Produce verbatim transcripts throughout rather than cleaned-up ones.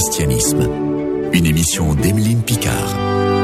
christianisme. Une émission d'Emeline Picard.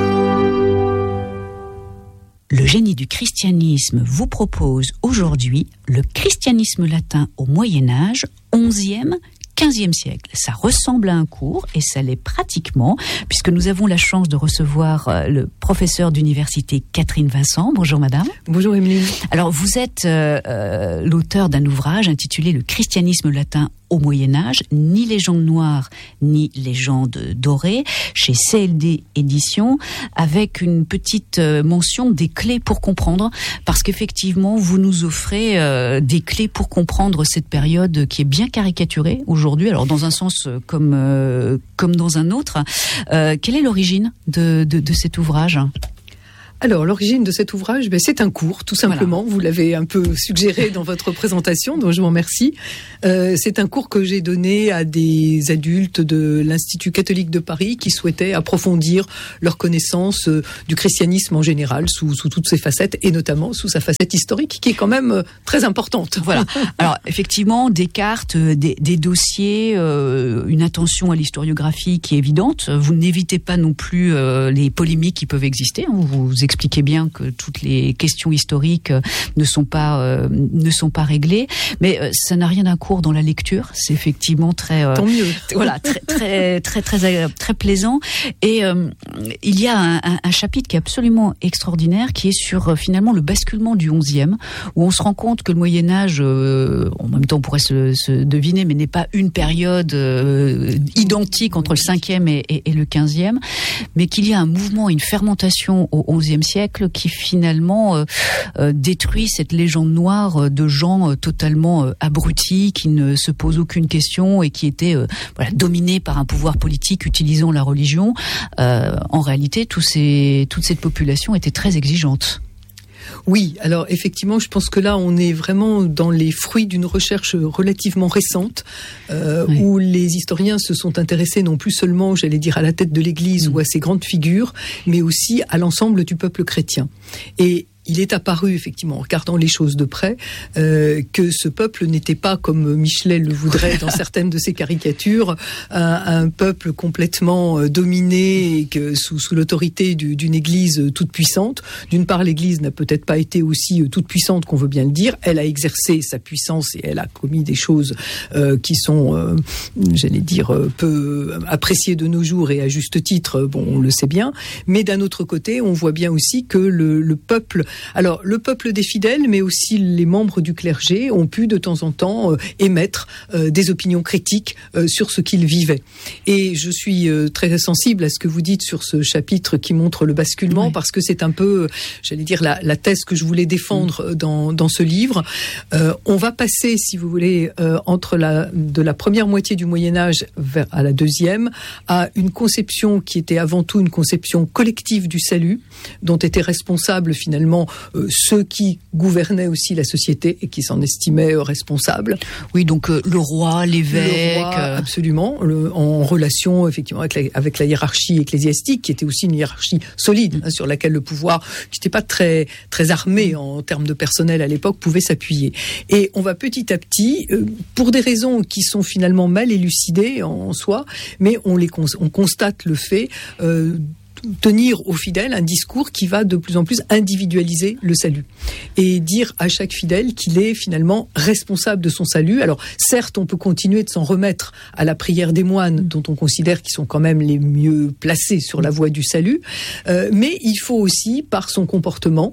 Le génie du christianisme vous propose aujourd'hui le christianisme latin au Moyen-Âge, onzième, quinzième siècle. Ça ressemble à un cours et ça l'est pratiquement, puisque nous avons la chance de recevoir le professeur d'université Catherine Vincent. Bonjour madame. Bonjour Emeline. Alors vous êtes euh, euh, l'auteur d'un ouvrage intitulé Le christianisme latin au Moyen-Âge, ni légende noire, ni légende dorée, chez C L D Éditions, avec une petite euh, mention des clés pour comprendre, parce qu'effectivement, vous nous offrez euh, des clés pour comprendre cette période qui est bien caricaturée aujourd'hui, alors dans un sens comme, euh, comme dans un autre. Euh, quelle est l'origine de, de, de cet ouvrage ? Alors, l'origine de cet ouvrage, ben, c'est un cours, tout simplement. Voilà. Vous l'avez un peu suggéré dans votre présentation, donc je vous remercie. Euh, c'est un cours que j'ai donné à des adultes de l'Institut catholique de Paris qui souhaitaient approfondir leur connaissance euh, du christianisme en général, sous, sous toutes ses facettes, et notamment sous sa facette historique, qui est quand même euh, très importante. Voilà. Alors, effectivement, des cartes, des, des dossiers, euh, une attention à l'historiographie qui est évidente. Vous n'évitez pas non plus euh, les polémiques qui peuvent exister. Hein. Vous expliquez bien que toutes les questions historiques ne sont pas euh, ne sont pas réglées, mais euh, ça n'a rien d'un cours dans la lecture. C'est effectivement très euh, tant mieux. Voilà, très très très très très, très plaisant. Et euh, il y a un, un, un chapitre qui est absolument extraordinaire, qui est sur euh, finalement le basculement du onzième, où on se rend compte que le Moyen Âge, euh, en même temps, on pourrait se, se deviner, mais n'est pas une période euh, identique entre le cinquième et, et, et le quinzième, mais qu'il y a un mouvement, une fermentation au onzième siècle qui finalement euh, euh, détruit cette légende noire de gens euh, totalement euh, abrutis, qui ne se posent aucune question et qui étaient euh, voilà, dominés par un pouvoir politique utilisant la religion. Euh, en réalité, tous ces, toute cette population était très exigeante. Oui, alors effectivement, je pense que là, on est vraiment dans les fruits d'une recherche relativement récente, euh, oui. où les historiens se sont intéressés non plus seulement, j'allais dire, à la tête de l'Église mmh. ou à ses grandes figures, mais aussi à l'ensemble du peuple chrétien. Et il est apparu, effectivement, en regardant les choses de près, euh, que ce peuple n'était pas, comme Michelet le voudrait dans certaines de ses caricatures, un, un peuple complètement euh, dominé et que sous, sous l'autorité du, d'une église toute puissante. D'une part, l'église n'a peut-être pas été aussi euh, toute puissante qu'on veut bien le dire. Elle a exercé sa puissance et elle a commis des choses euh, qui sont, euh, j'allais dire, euh, peu appréciées de nos jours et à juste titre, bon, on le sait bien. Mais d'un autre côté, on voit bien aussi que le, le peuple... Alors, le peuple des fidèles, mais aussi les membres du clergé ont pu de temps en temps euh, émettre euh, des opinions critiques euh, sur ce qu'ils vivaient. Et je suis euh, très sensible à ce que vous dites sur ce chapitre qui montre le basculement, oui. parce que c'est un peu, j'allais dire, la, la thèse que je voulais défendre dans, dans ce livre. Euh, on va passer, si vous voulez, euh, entre la, de la première moitié du Moyen-Âge vers, à la deuxième, à une conception qui était avant tout une conception collective du salut, dont étaient responsables finalement Euh, ceux qui gouvernaient aussi la société et qui s'en estimaient euh, responsables. Oui, donc euh, le roi, l'évêque... Le roi, euh... absolument, le, en relation effectivement avec la, avec la hiérarchie ecclésiastique, qui était aussi une hiérarchie solide, mmh. hein, sur laquelle le pouvoir, qui n'était pas très, très armé mmh. en termes de personnel à l'époque, pouvait s'appuyer. Et on va petit à petit, euh, pour des raisons qui sont finalement mal élucidées en, en soi, mais on, les cons- on constate le fait... Euh, tenir aux fidèles un discours qui va de plus en plus individualiser le salut et dire à chaque fidèle qu'il est finalement responsable de son salut. Alors certes, on peut continuer de s'en remettre à la prière des moines, dont on considère qu'ils sont quand même les mieux placés sur la voie du salut, euh, mais il faut aussi, par son comportement,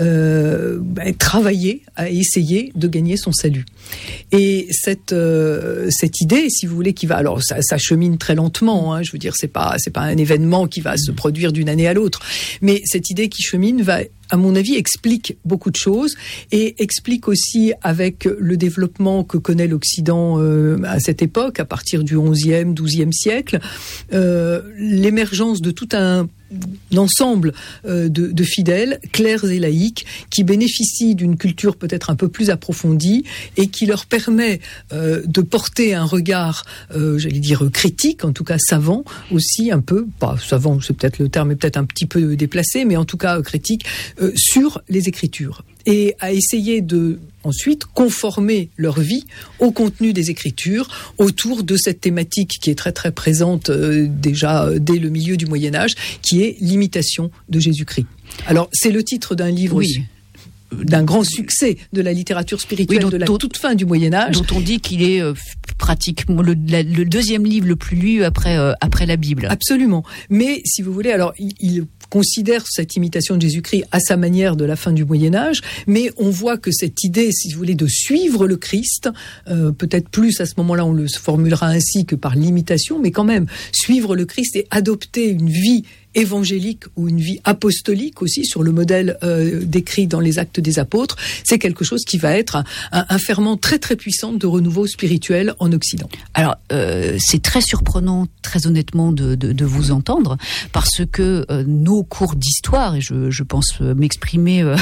euh, bah, travailler à essayer de gagner son salut. Et cette euh, cette idée, si vous voulez, qui va, alors ça, ça chemine très lentement, hein, je veux dire, c'est pas c'est pas un événement qui va se produire d'une année à l'autre, mais cette idée qui chemine va, à mon avis, explique beaucoup de choses et explique aussi, avec le développement que connaît l'Occident euh, à cette époque, à partir du onzième, douzième siècle, euh, l'émergence de tout un l'ensemble euh, de, de fidèles, clercs et laïcs, qui bénéficient d'une culture peut-être un peu plus approfondie et qui leur permet euh, de porter un regard, euh, j'allais dire critique, en tout cas savant aussi un peu, pas savant, c'est peut-être le terme est peut-être un petit peu déplacé, mais en tout cas critique, euh, sur les Écritures. Et à essayer de ensuite conformer leur vie au contenu des Écritures autour de cette thématique qui est très très présente euh, déjà euh, dès le milieu du Moyen-Âge, qui est l'imitation de Jésus-Christ. Alors, c'est le titre d'un livre... Oui. d'un grand succès de la littérature spirituelle oui, dont, de la toute fin du Moyen-Âge. Dont on dit qu'il est euh, pratiquement le, la, le deuxième livre le plus lu après, euh, après la Bible. Absolument. Mais, si vous voulez, alors, il, il considère cette imitation de Jésus-Christ à sa manière de la fin du Moyen-Âge, mais on voit que cette idée, si vous voulez, de suivre le Christ, euh, peut-être plus à ce moment-là, on le formulera ainsi que par l'imitation, mais quand même, suivre le Christ et adopter une vie évangélique ou une vie apostolique aussi, sur le modèle euh, décrit dans les Actes des Apôtres, c'est quelque chose qui va être un, un, un ferment très très puissant de renouveau spirituel en Occident. Alors, euh, c'est très surprenant, très honnêtement, de, de, de vous entendre, parce que euh, nos cours d'histoire, et je, je pense m'exprimer euh,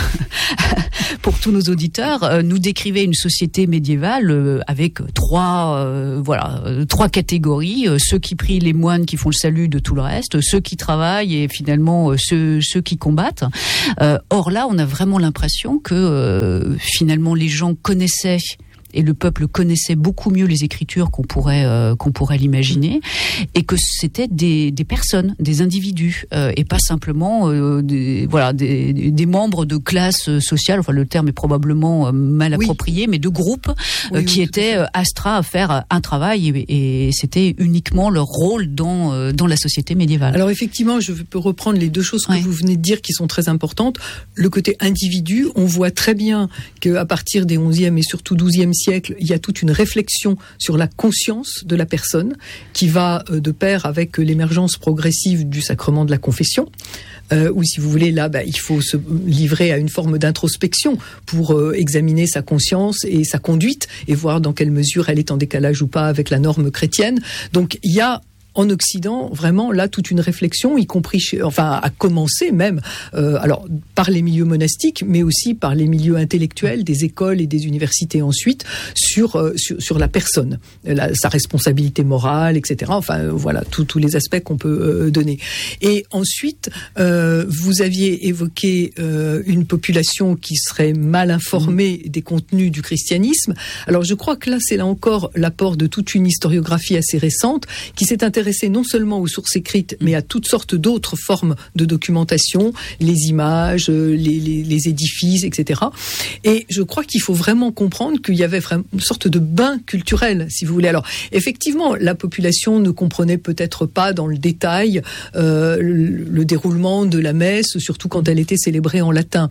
pour tous nos auditeurs, euh, nous décrivaient une société médiévale euh, avec trois, euh, voilà, euh, trois catégories, euh, ceux qui prient, les moines qui font le salut de tout le reste, ceux qui travaillent et finalement euh, ceux, ceux qui combattent. Euh, or là, on a vraiment l'impression que euh, finalement les gens connaissaient et le peuple connaissait beaucoup mieux les Écritures qu'on pourrait euh, qu'on pourrait l'imaginer, et que c'était des des personnes, des individus, euh, et pas simplement euh, des voilà des des membres de classes sociales. Enfin, le terme est probablement mal approprié, oui. mais de groupes euh, oui, qui oui, étaient euh, astreints à faire un travail, et, et c'était uniquement leur rôle dans euh, dans la société médiévale. Alors effectivement, je peux reprendre les deux choses que ouais. vous venez de dire qui sont très importantes. Le côté individu, on voit très bien qu'à partir des onzième et surtout douzième siècle, il y a toute une réflexion sur la conscience de la personne qui va de pair avec l'émergence progressive du sacrement de la confession, euh, où si vous voulez, là, bah, il faut se livrer à une forme d'introspection pour euh, examiner sa conscience et sa conduite et voir dans quelle mesure elle est en décalage ou pas avec la norme chrétienne. Donc il y a en Occident, vraiment, là, toute une réflexion, y compris, chez, enfin, à commencer même, euh, alors, par les milieux monastiques, mais aussi par les milieux intellectuels, des écoles et des universités ensuite, sur, euh, sur, sur la personne, la, sa responsabilité morale, et cetera. Enfin, euh, voilà, tous les aspects qu'on peut euh, donner. Et ensuite, euh, vous aviez évoqué euh, une population qui serait mal informée des contenus du christianisme. Alors, je crois que là, c'est là encore l'apport de toute une historiographie assez récente, qui s'est intéressée non seulement aux sources écrites, mais à toutes sortes d'autres formes de documentation, les images, les, les, les édifices, et cetera. Et je crois qu'il faut vraiment comprendre qu'il y avait vraiment une sorte de bain culturel, si vous voulez. Alors, effectivement, la population ne comprenait peut-être pas dans le détail euh, le, le déroulement de la messe, surtout quand elle était célébrée en latin.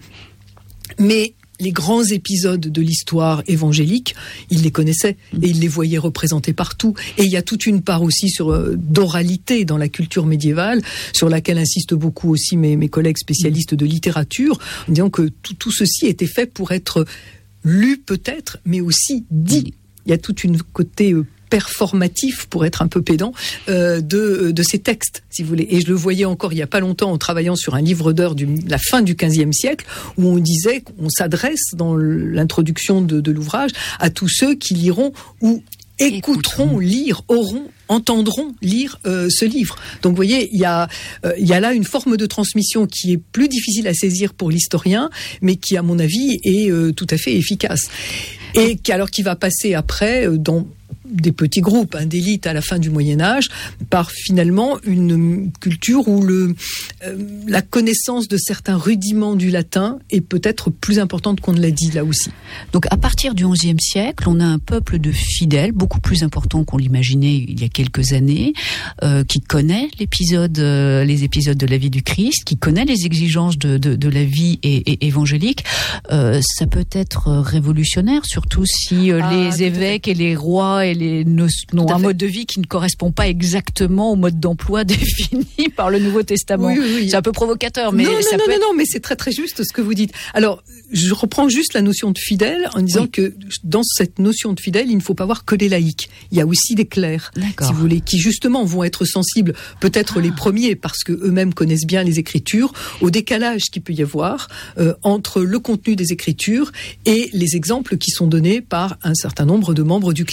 Mais les grands épisodes de l'histoire évangélique, il les connaissait et il les voyait représentés partout. Et il y a toute une part aussi sur euh, d'oralité dans la culture médiévale, sur laquelle insistent beaucoup aussi mes, mes collègues spécialistes de littérature, en disant que tout, tout ceci était fait pour être lu peut-être, mais aussi dit. Il y a toute une côté euh, performatif, pour être un peu pédant, euh, de, de ces textes, si vous voulez. Et je le voyais encore il n'y a pas longtemps en travaillant sur un livre d'heures de la fin du quinzième siècle, où on disait qu'on s'adresse dans l'introduction de, de l'ouvrage à tous ceux qui liront ou écouteront, lire, auront, entendront lire euh, ce livre. Donc vous voyez, il y a, euh, il y a là une forme de transmission qui est plus difficile à saisir pour l'historien, mais qui, à mon avis, est euh, tout à fait efficace. Et qui, alors, qui va passer après euh, dans des petits groupes, hein, d'élite à la fin du Moyen-Âge, par finalement une culture où le, euh, la connaissance de certains rudiments du latin est peut-être plus importante qu'on ne l'a dit là aussi. Donc à partir du onzième siècle, on a un peuple de fidèles, beaucoup plus important qu'on l'imaginait il y a quelques années, euh, qui connaît l'épisode, euh, les épisodes de la vie du Christ, qui connaît les exigences de, de, de la vie et, et évangélique. Euh, ça peut être révolutionnaire, surtout si euh, ah, les évêques et les rois et les n'ont un mode de vie qui ne correspond pas exactement au mode d'emploi défini par le Nouveau Testament. Oui, oui, oui. C'est un peu provocateur, mais non, ça non, peut non, être... non, mais c'est très très juste ce que vous dites. Alors, je reprends juste la notion de fidèle en disant oui. que dans cette notion de fidèle, il ne faut pas voir que les laïcs. Il y a aussi des clercs, D'accord. si vous voulez, qui justement vont être sensibles, peut-être ah. les premiers, parce que eux-mêmes connaissent bien les Écritures, au décalage qu'il peut y avoir euh, entre le contenu des Écritures et les exemples qui sont donnés par un certain nombre de membres du clergé.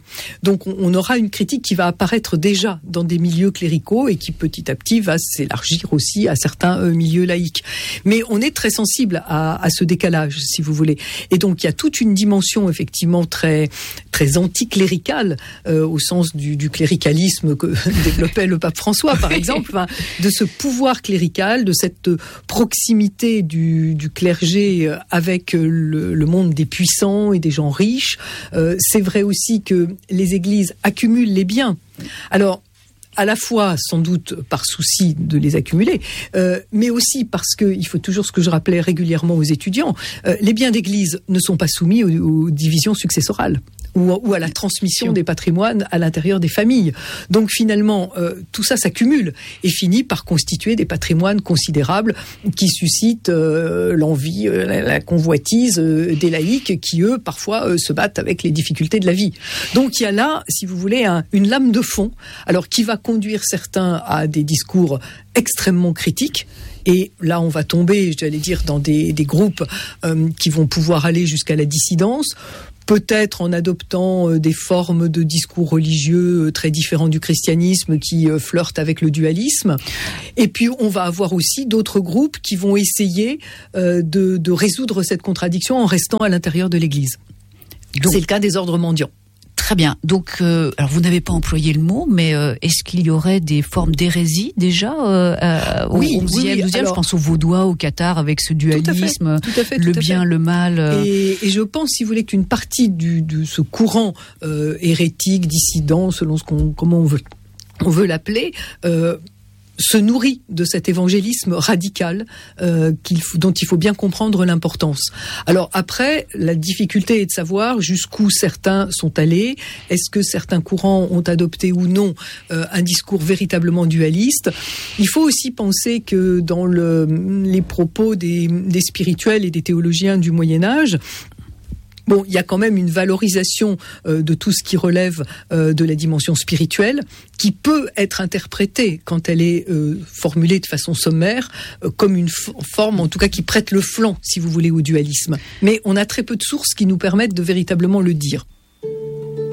Donc on, on aura une critique qui va apparaître déjà dans des milieux cléricaux et qui petit à petit va s'élargir aussi à certains euh, milieux laïcs. Mais on est très sensible à, à ce décalage, si vous voulez. Et donc il y a toute une dimension effectivement très très anticléricale euh, au sens du, du cléricalisme que développait le pape François, par exemple, hein, de ce pouvoir clérical, de cette proximité du, du clergé avec le, le monde des puissants et des gens riches. Euh, c'est vrai aussi que les églises accumulent les biens. Alors, à la fois, sans doute, par souci de les accumuler, euh, mais aussi parce que, il faut toujours ce que je rappelais régulièrement aux étudiants, euh, les biens d'église ne sont pas soumis aux, aux divisions successorales. Ou, ou à la transmission des patrimoines à l'intérieur des familles. Donc finalement, euh, tout ça s'accumule et finit par constituer des patrimoines considérables qui suscitent euh, l'envie, euh, la, la convoitise euh, des laïcs qui, eux, parfois euh, se battent avec les difficultés de la vie. Donc il y a là, si vous voulez, un, une lame de fond, alors qui va conduire certains à des discours extrêmement critiques. Et là, on va tomber, j'allais dire, dans des, des groupes euh, qui vont pouvoir aller jusqu'à la dissidence, peut-être en adoptant des formes de discours religieux très différents du christianisme qui flirtent avec le dualisme. Et puis, on va avoir aussi d'autres groupes qui vont essayer de, de résoudre cette contradiction en restant à l'intérieur de l'Église. Donc, c'est le cas des ordres mendiants. Très bien. Donc, euh, alors vous n'avez pas employé le mot, mais euh, est-ce qu'il y aurait des formes d'hérésie déjà euh, euh, au oui, onzième, oui, douzième, alors, je pense aux Vaudois, au Qatar, avec ce dualisme, tout à fait, tout à fait, le tout à bien, fait. le mal. Euh... Et, et je pense, si vous voulez, qu'une partie du, de ce courant euh, hérétique, dissident, selon ce qu'on, comment on veut, on veut l'appeler, euh, se nourrit de cet évangélisme radical euh, qu'il, dont il faut bien comprendre l'importance. Alors après, la difficulté est de savoir jusqu'où certains sont allés. Est-ce que certains courants ont adopté ou non euh, un discours véritablement dualiste? Il faut aussi penser que dans le, les propos des, des spirituels et des théologiens du Moyen-Âge, bon, il y a quand même une valorisation euh, de tout ce qui relève euh, de la dimension spirituelle, qui peut être interprétée, quand elle est euh, formulée de façon sommaire, euh, comme une f- forme, en tout cas, qui prête le flanc, si vous voulez, au dualisme. Mais on a très peu de sources qui nous permettent de véritablement le dire.